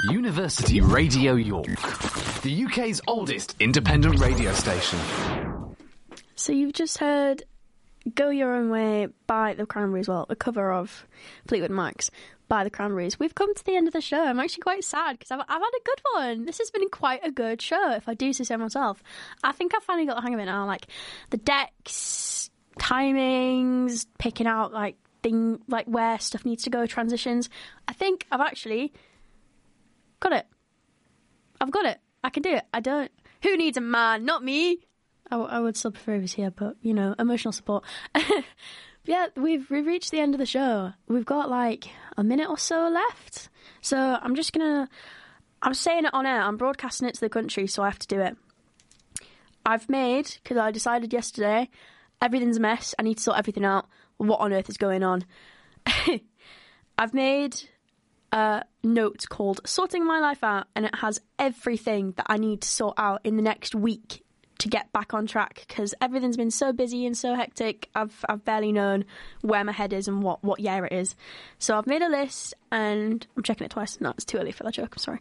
University Radio York, the UK's oldest independent radio station. So you've just heard Go Your Own Way by the Cranberries, well, a cover of Fleetwood Mac's by the Cranberries. We've come to the end of the show. I'm actually quite sad because I've had a good one. This has been quite a good show, if I do say so myself. I think I've finally got the hang of it now, like the decks, timings, picking out like where stuff needs to go, transitions. I think I've actually got it. I've got it. I can do it. Who needs a man? Not me. I would still prefer he was here, but, you know, emotional support. Yeah, we've reached the end of the show. We've got, like, a minute or so left. So I'm saying it on air. I'm broadcasting it to the country, so I have to do it. Because I decided yesterday, everything's a mess. I need to sort everything out. What on earth is going on? I've made a note called Sorting My Life Out, and it has everything that I need to sort out in the next week to get back on track, because everything's been so busy and so hectic. I've barely known where my head is and what year it is. So I've made a list, and I'm checking it twice. No, it's too early for that joke. I'm sorry.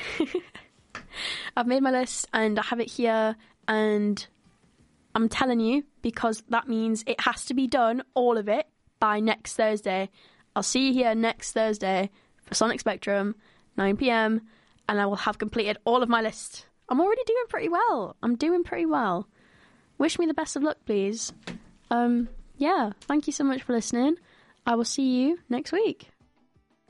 I've made my list, and I have it here, and I'm telling you, because that means it has to be done, all of it, by next Thursday. I'll see you here next Thursday for Sonic Spectrum, 9 p.m, and I will have completed all of my list. I'm already doing pretty well. Wish me the best of luck, please. Yeah, thank you so much for listening. I will see you next week.